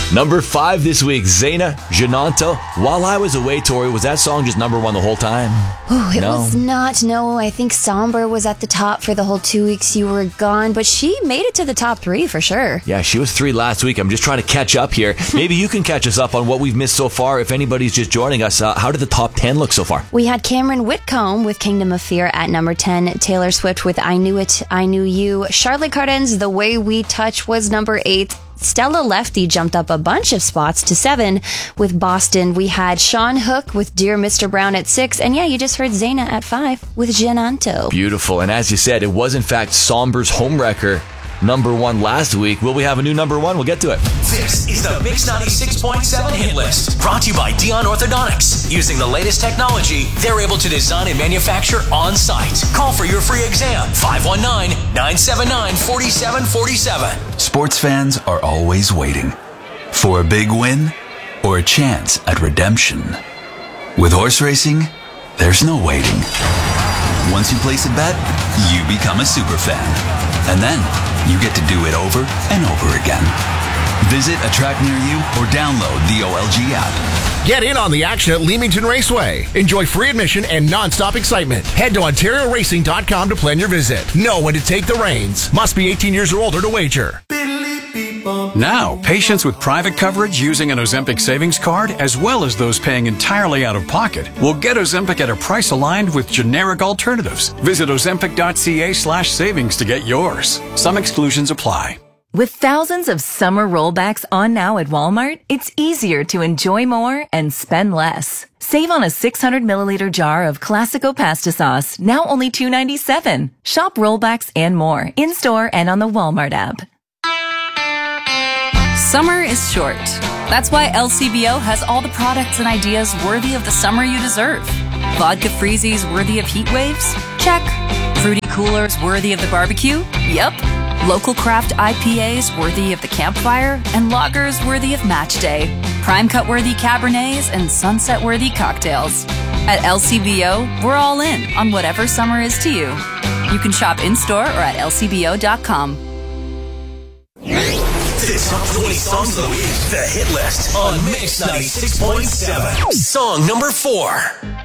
Number 5 this week, Zaina, Genanto. While I was away, Tori, was that song just number 1 the whole time? Oh, it was not. No, I think Somber was at the top for the whole 2 weeks you were gone, but she made it to the top 3 for sure. Yeah, she was 3 last week. I'm just trying to catch up here. Maybe you can catch us up on what we've missed so far. If anybody's just joining us, how did the top 10 look so far? We had Cameron Whitcomb with Kingdom of Fear at number 10, Taylor Swift with I Knew It, I Knew You, Charlotte Cardin's The Way We Touch was number 8, Stella Lefty jumped up a bunch of spots to 7 with Boston. We had Sean Hook with Dear Mr. Brown at 6. And yeah, you just heard Zaina at 5 with Genanto. Beautiful. And as you said, it was in fact Somber's homewrecker, number 1 last week. Will we have a new number 1? We'll get to it. This is the Mix 96.7 Hit List, brought to you by Dion Orthodontics. Using the latest technology, they're able to design and manufacture on-site. Call for your free exam, 519-979-4747. Sports fans are always waiting for a big win or a chance at redemption. With horse racing, there's no waiting. Once you place a bet, you become a super fan. And then you get to do it over and over again. Visit a track near you or download the OLG app. Get in on the action at Leamington Raceway. Enjoy free admission and non-stop excitement. Head to OntarioRacing.com to plan your visit. Know when to take the reins. Must be 18 years or older to wager. Now, patients with private coverage using an Ozempic savings card, as well as those paying entirely out of pocket, will get Ozempic at a price aligned with generic alternatives. Visit Ozempic.ca/savings to get yours. Some exclusions apply. With thousands of summer rollbacks on now at Walmart, it's easier to enjoy more and spend less. Save on a 600 milliliter jar of Classico pasta sauce, now only $2.97. Shop rollbacks and more, in-store and on the Walmart app. Summer is short. That's why LCBO has all the products and ideas worthy of the summer you deserve. Vodka freezies worthy of heat waves? Check. Fruity coolers worthy of the barbecue? Yep. Local craft IPAs worthy of the campfire? And lagers worthy of match day. Prime cut worthy Cabernets and sunset worthy cocktails. At LCBO, we're all in on whatever summer is to you. You can shop in-store or at lcbo.com. The top 20 songs of the week. The Hit List on Mix 96.7. Song number 4.